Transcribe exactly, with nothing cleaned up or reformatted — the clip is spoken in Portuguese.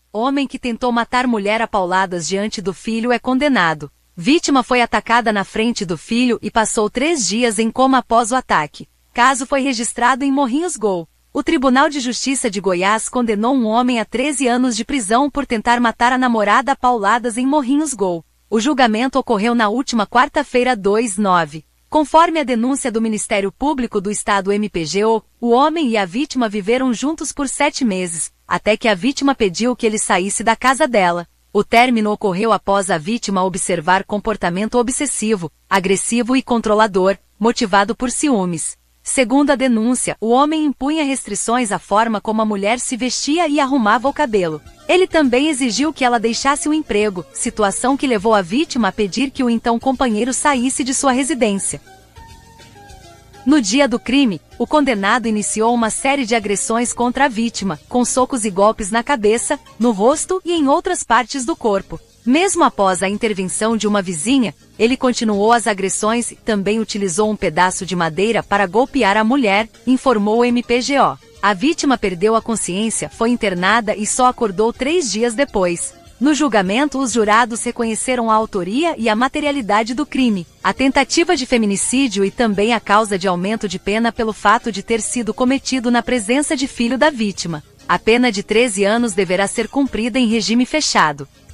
Homem que tentou matar mulher a pauladas diante do filho é condenado. Vítima foi atacada na frente do filho e passou três dias em coma após o ataque. Caso foi registrado em Morrinhos Gol. O Tribunal de Justiça de Goiás condenou um homem a treze anos de prisão por tentar matar a namorada a pauladas em Morrinhos Gol. O julgamento ocorreu na última quarta-feira, dois nove. Conforme a denúncia do Ministério Público do Estado M P G O, o homem e a vítima viveram juntos por sete meses, até que a vítima pediu que ele saísse da casa dela. O término ocorreu após a vítima observar comportamento obsessivo, agressivo e controlador, motivado por ciúmes. Segundo a denúncia, o homem impunha restrições à forma como a mulher se vestia e arrumava o cabelo. Ele também exigiu que ela deixasse o emprego, situação que levou a vítima a pedir que o então companheiro saísse de sua residência. No dia do crime, o condenado iniciou uma série de agressões contra a vítima, com socos e golpes na cabeça, no rosto e em outras partes do corpo. Mesmo após a intervenção de uma vizinha, ele continuou as agressões e também utilizou um pedaço de madeira para golpear a mulher, informou o M P G O. A vítima perdeu a consciência, foi internada e só acordou três dias depois. No julgamento, os jurados reconheceram a autoria e a materialidade do crime, a tentativa de feminicídio e também a causa de aumento de pena pelo fato de ter sido cometido na presença de filho da vítima. A pena de treze anos deverá ser cumprida em regime fechado.